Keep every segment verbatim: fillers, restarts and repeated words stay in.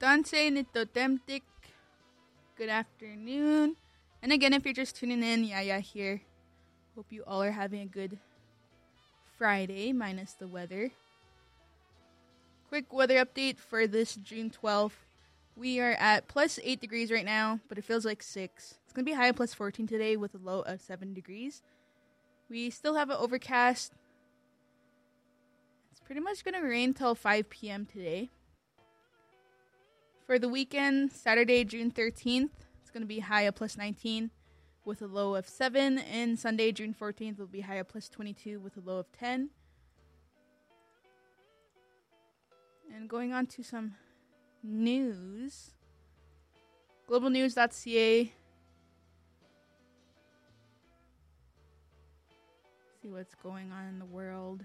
Tanse Nitotemtik. Good afternoon. And again, if you're just tuning in, Yaya here. Hope you all are having a good Friday, minus the weather. Quick weather update for this June twelfth. We are at plus eight degrees right now, but it feels like six. It's going to be high at plus fourteen today with a low of seven degrees. We still have an overcast. It's pretty much going to rain till five p.m. today. For the weekend, Saturday, June thirteenth, it's going to be high at plus nineteen with a low of seven. And Sunday, June fourteenth, will be high at plus twenty-two with a low of ten. And going on to some news. global news dot c a. See what's going on in the world.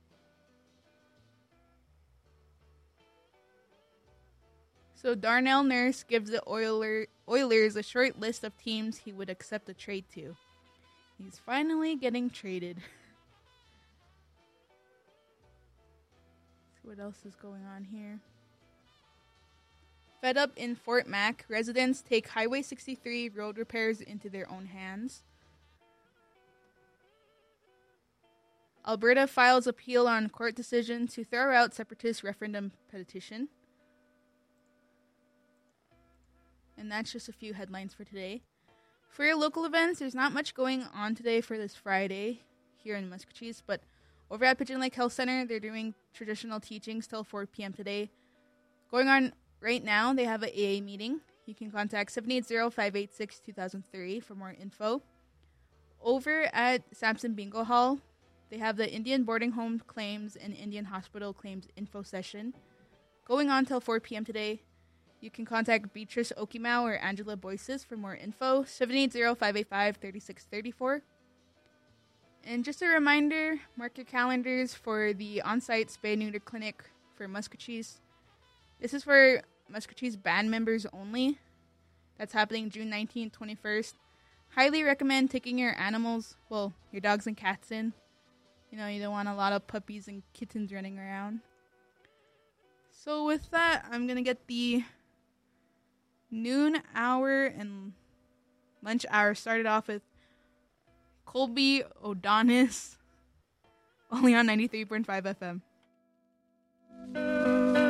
So Darnell Nurse gives the Oiler, Oilers a short list of teams he would accept a trade to. He's finally getting traded. See what else is going on here. Fed up in Fort Mac, residents take Highway sixty-three road repairs into their own hands. Alberta files appeal on court decision to throw out separatist referendum petition. And that's just a few headlines for today. For your local events, there's not much going on today for this Friday here in Muscatine, but over at Pigeon Lake Health Center, they're doing traditional teachings till four p.m. today. Going on right now, they have an A A meeting. You can contact seven eight zero, five eight six, two thousand three for more info. Over at Sampson Bingo Hall, they have the Indian Boarding Home Claims and Indian Hospital Claims info session going on till four p.m. today. You can contact Beatrice Okimau or Angela Boyces for more info, seven eight zero, five eight five, three six three four. And just a reminder, mark your calendars for the on-site spay-neuter clinic for Muscatine. This is for Muscatine band members only. That's happening June nineteenth, twenty-first. Highly recommend taking your animals, well, your dogs and cats in. You know, you don't want a lot of puppies and kittens running around. So with that, I'm going to get the noon hour and lunch hour started off with Colby O'Donis, only on ninety-three point five F M.